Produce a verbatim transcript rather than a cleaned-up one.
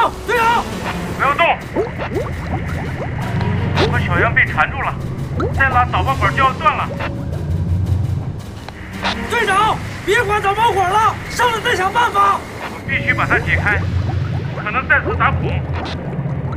长，队长， 不要动！我和小杨被缠住了，再拉导爆管就要断了。 队长，别管导爆管了，上来再想办法。 我必须把它解开，不可能再次打孔。